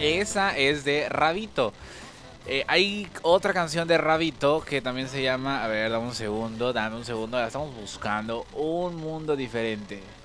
Esa es de Rabito. Hay otra canción de Rabito que también se llama, a ver, dame un segundo, la estamos buscando, Un Mundo Diferente.